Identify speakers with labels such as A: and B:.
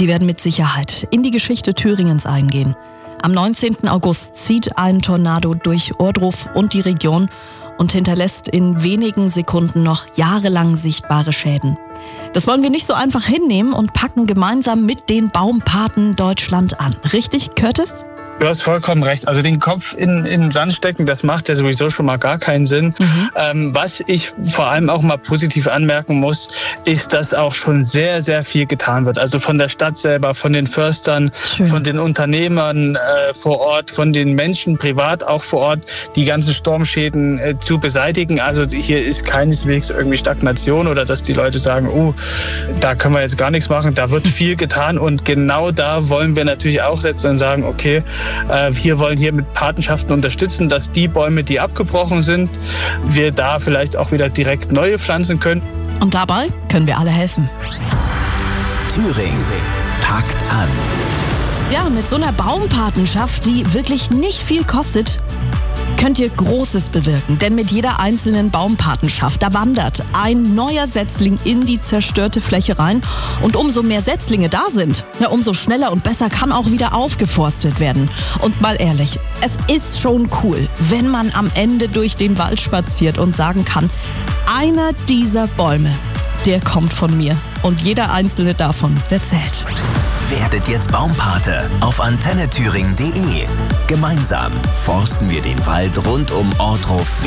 A: die werden mit Sicherheit in die Geschichte Thüringens eingehen. Am 19. August zieht ein Tornado durch Ohrdruf und die Region und hinterlässt in wenigen Sekunden noch jahrelang sichtbare Schäden. Das wollen wir nicht so einfach hinnehmen und packen gemeinsam mit den Baumpaten Deutschland an. Richtig, Curtis?
B: Du hast vollkommen recht. Also den Kopf in den Sand stecken, das macht ja sowieso schon mal gar keinen Sinn. Was ich vor allem auch mal positiv anmerken muss, ist, dass auch schon sehr, sehr viel getan wird. Also von der Stadt selber, von den Förstern, von den Unternehmern vor Ort, von den Menschen privat auch vor Ort, die ganzen Sturmschäden zu beseitigen. Also hier ist keineswegs irgendwie Stagnation oder dass die Leute sagen, da können wir jetzt gar nichts machen. Da wird viel getan und genau da wollen wir natürlich auch setzen und sagen, okay, wir wollen hier mit Patenschaften unterstützen, dass die Bäume, die abgebrochen sind, wir da vielleicht auch wieder direkt neue pflanzen können.
A: Und dabei können wir alle helfen.
C: Thüringen packt an.
A: Ja, mit so einer Baumpatenschaft, die wirklich nicht viel kostet, könnt ihr Großes bewirken. Denn mit jeder einzelnen Baumpatenschaft, da wandert ein neuer Setzling in die zerstörte Fläche rein. Und umso mehr Setzlinge da sind, ja, umso schneller und besser kann auch wieder aufgeforstet werden. Und mal ehrlich, es ist schon cool, wenn man am Ende durch den Wald spaziert und sagen kann, einer dieser Bäume, der kommt von mir. Und jeder einzelne davon, der zählt.
C: Werdet jetzt Baumpate auf antennethüringen.de. Gemeinsam forsten wir den Wald rund um Ohrdruf